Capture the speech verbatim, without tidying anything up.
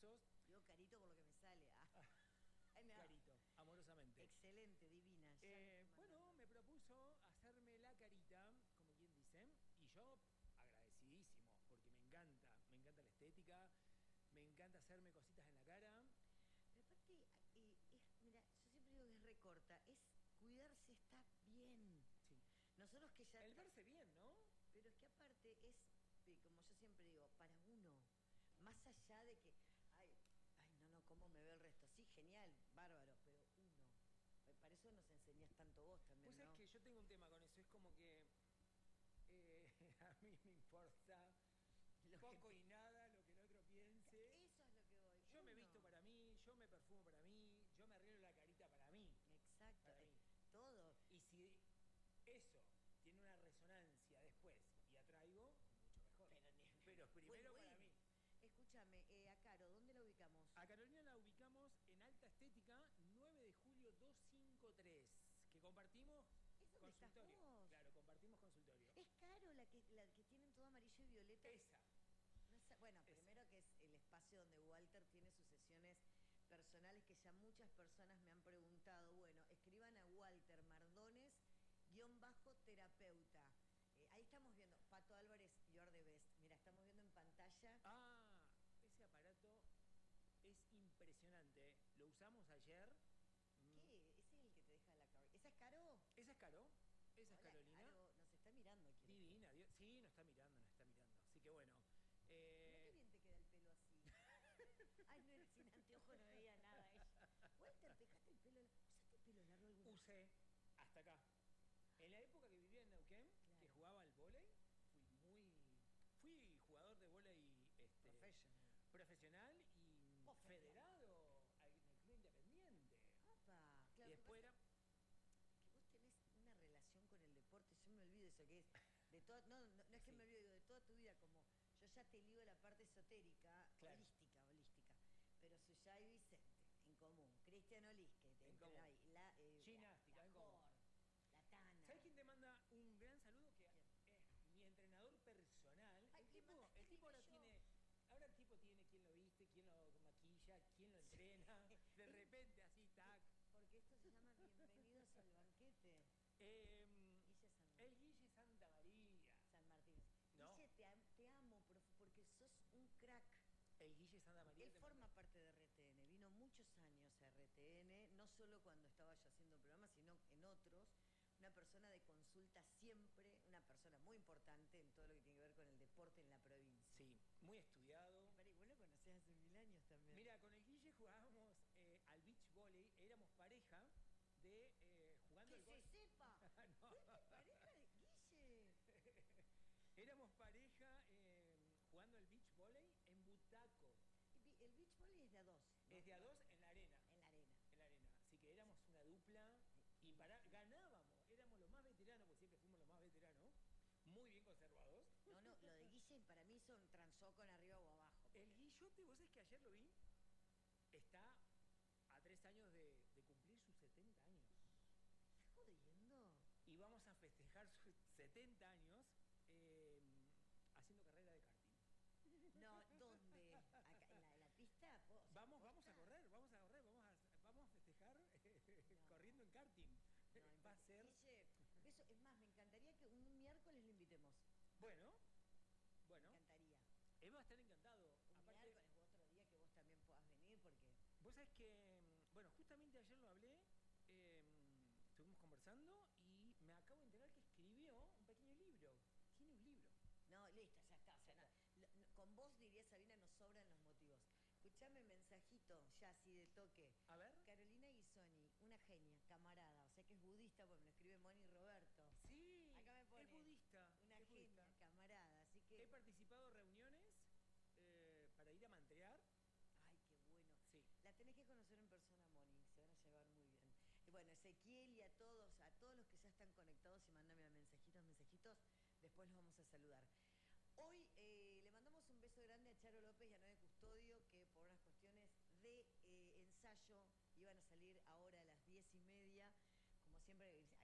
casos. Digo carito por lo que me sale. Ah. Ay, no. Carito, amorosamente. Excelente, divina. Eh, bueno, me propuso hacerme la carita, como quien dice, y yo agradecidísimo, porque me encanta, me encanta la estética, me encanta hacerme cositas en la cara. Pero aparte, eh, es, mira, yo siempre digo que es recorta, es cuidarse, está bien. Sí. Nosotros que ya... El está, verse bien, ¿no? pero es que aparte es, como yo siempre digo, para uno, más allá de que, ay, ay, no, no, ¿cómo me ve el resto? Sí, genial, bárbaro, pero uno. Para eso nos enseñás tanto vos también, Pues ¿no? es que yo tengo un tema con eso, es como que eh, a mí me importa lo poco que... y nada lo que el otro piense. Eso es lo que voy. Yo uno. me visto para mí, yo me perfumo para mí, yo me arreglo la carita para mí. Exacto, para eh, mí. todo. Y si eso tiene una resonancia después y atraigo, mucho mejor. Pero, Pero primero bueno, para mí. Escúchame, eh, a Caro, ¿dónde la ubicamos? A Carolina la ubicamos en Alta Estética, nueve de julio doscientos cincuenta y tres, que compartimos consultorio. Vos? Claro, compartimos consultorio. Es Caro la que, la que tienen todo amarillo y violeta. Esa. No es, bueno, Esa. Primero que es el espacio donde Walter tiene sus sesiones personales, que ya muchas personas me han preguntado. Bueno, escriban a Walter Mardones, guión bajo terapeuta. Eh, ahí estamos viendo, Pato Álvarez, You're the Best. Mira, estamos viendo en pantalla. Ah, ese aparato es impresionante. Lo usamos ayer. ¿Qué? ¿Ese es el que te deja la cabeza? ¿Esa es Caro? Esa es Caro. Esa Hola, es Carolina. Caro, nos está mirando. Divina, Dios. Sí, nos está mirando, nos está mirando. Así que bueno. Eh... Mirá qué bien te queda el pelo así. Ay, no era sin anteojo, no veía nada ella. Walter, ¿te dejaste el pelo? ¿Usaste el pelo largo alguna vez? Usé hasta acá. En la época que vivía en Neuquén, claro, que jugaba al vóley, fui muy... Fui jugador de vóley este, profesional. profesional y oh, federado en el Club Independiente. Opa, claro, y después era... que vos tenés una relación con el deporte, yo me olvido eso que es de toda, no, no, no es que sí. me olvido, digo, de toda tu vida, como yo ya te ligo la parte esotérica, claro, holística, holística, pero Suyay y Vicente, en común, Cristian Olis, que te en ahí, la eh, ginástica, la, la en común. La Tana. ¿Sabes quién te manda un gran saludo? Que es mi entrenador personal. Ay, el tipo, el tipo ahora tiene, ahora el tipo tiene quien lo viste, quien lo maquilla, quien lo entrena. De repente así, tac. Porque esto se llama Bienvenidos al Banquete. Eh, Guille Santa el Guille Santa María. San Martín. ¿No? Guille, te, te amo, profe, porque sos un crack. El Guille Santa María. Él forma manda. parte de R T N, vino muchos años a R T N, no solo cuando estaba yo haciendo programas, sino en otros. Una persona de consulta siempre, una persona muy importante en todo lo que tiene que ver con el deporte en la provincia. Sí, muy estudiado. Pero y vos lo conocés hace mil años también. Mira, con el Guille jugábamos eh, al beach volley, éramos pareja de eh, jugando ¡Que el gol. se sepa! no. ¿Fuiste pareja de Guille? Éramos pareja eh, jugando el beach volley en Butaco. El beach volley es de a dos, ¿no? Es de a dos en la arena. En la arena. En la arena. Así que éramos una dupla y para, ganábamos. Éramos los más veteranos, porque siempre fuimos los más veteranos. Muy bien conservados. No, no, lo de Guille para mí son transó con arriba o abajo. Porque... El Guillote, vos sabés que ayer lo vi, está a tres años de, de cumplir sus setenta años. ¿Estás jodiendo? Y vamos a festejar sus setenta años eh, haciendo carrera de karting. No, ¿dónde? Acá, ¿En, la, en la pista? O sea, vamos, vamos a correr, vamos a correr, vamos a, vamos a festejar eh, no. corriendo en karting. No, va a ser... Guille, eso, es más, me encantaría que un miércoles lo invitemos. Bueno, bueno. Me encantaría. Él va a estar encantado. Un Aparte, miércoles u otro día que vos también puedas venir, porque... Vos sabés que, bueno, justamente ayer lo hablé, eh, estuvimos conversando y me acabo de enterar que escribió un pequeño libro. Tiene un libro. No, listo, ya está. O sea, no, no, con vos, diría Sabina, nos sobran los motivos. Escuchame mensajito, ya así de toque. A ver. Carolina Guisoni, una genia, camarada. O sea que es budista, porque me lo escribe Moni Roberto. Sí, acá me pone, es budista. Una es genia, budista. camarada. Así que... He participado en reuniones eh, para ir a mantrear. Ay, qué bueno. Sí. La tenés que conocer en persona, Moni. Se van a llevar muy bien. Y bueno, Ezequiel y a todos, a todos los que ya están conectados y mándame mensajitos, mensajitos. Después los vamos a saludar. Hoy eh, le mandamos un beso grande a Charo López y a Noé Custodio, que por unas cuestiones de eh, ensayo iban a salir ahora a las diez y media. Como siempre,